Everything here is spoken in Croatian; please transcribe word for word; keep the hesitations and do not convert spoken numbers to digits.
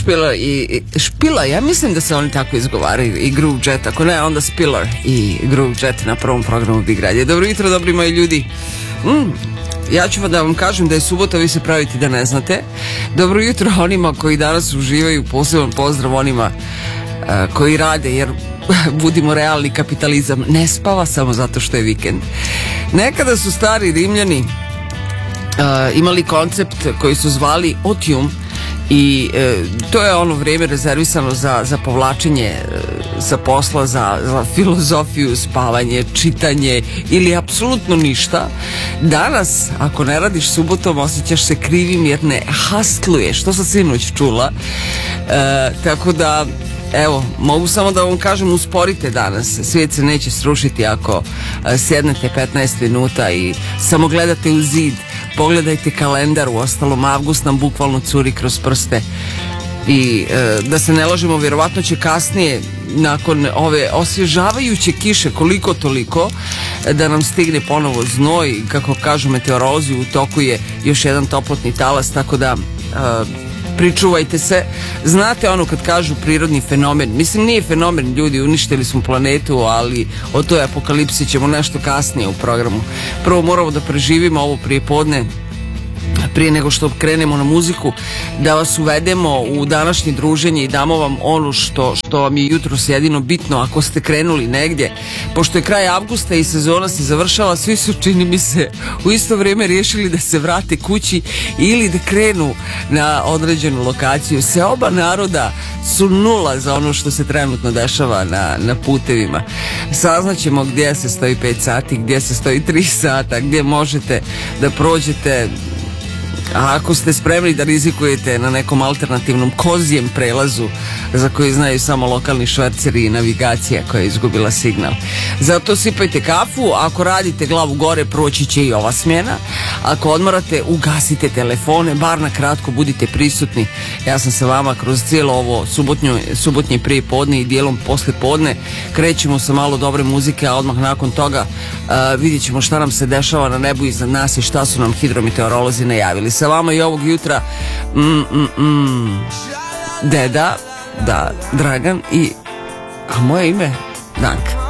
Špiller i Špila, ja mislim da se oni tako izgovaraju, i Groove Jet, ako ne onda Spiller i Groove Jet na prvom programu Big Radio. Dobro jutro, dobri moji ljudi. mm, Ja ću da vam kažem da je subota, vi se pravite da ne znate. Dobro jutro onima koji danas uživaju, poseban pozdrav onima uh, koji rade, jer budimo realni, kapitalizam ne spava samo zato što je vikend. Nekada su stari Rimljani uh, imali koncept koji su zvali otium i e, to je ono vrijeme rezervisano za, za povlačenje e, sa posla, za, za filozofiju, spavanje, čitanje ili apsolutno ništa. Danas, ako ne radiš subotom, osjećaš se krivim jer ne hastluješ, što sam sinoć čula. E, tako da, evo, mogu samo da vam kažem, usporite danas, svijet se neće srušiti ako a, sjednete petnaest minuta i samo gledate u zid. Pogledajte kalendar, u ostalom avgust nam bukvalno curi kroz prste i e, da se ne lažemo, vjerovatno će kasnije nakon ove osvježavajuće kiše koliko toliko da nam stigne ponovo znoj, kako kažu meteorolozi, u toku je još jedan toplotni talas, tako da e, pričuvajte se. Znate ono kad kažu prirodni fenomen, mislim nije fenomen, ljudi, uništili smo planetu, ali o toj apokalipsi ćemo nešto kasnije u programu. Prvo moramo da preživimo ovo prijepodne prije nego što krenemo na muziku, da vas uvedemo u današnje druženje i damo vam ono što, što vam je jutros jedino bitno ako ste krenuli negdje. Pošto je kraj avgusta i sezona se završava, svi su, čini mi se, u isto vrijeme riješili da se vrate kući ili da krenu na određenu lokaciju. Se oba naroda su nula za ono što se trenutno dešava na, na putevima. Saznaćemo gdje se stoji pet sati, gdje se stoji tri sata, gdje možete da prođete. A ako ste spremni da rizikujete na nekom alternativnom kozjem prelazu za koji znaju samo lokalni šverceri i navigacija koja je izgubila signal. Zato sipajte kafu, ako radite glavu gore proći će i ova smjena. Ako odmorate, ugasite telefone, bar na kratko budite prisutni. Ja sam sa vama kroz cijelo ovo subotnju, subotnje prije podne i dijelom posle podne. Krećemo sa malo dobre muzike, a odmah nakon toga uh, vidjet ćemo šta nam se dešava na nebu iznad nas i šta su nam hidrometeorolozi najavili. Sa vama i ovog jutra mm, mm, mm, Deda, da, Dragan i a moje ime Danka.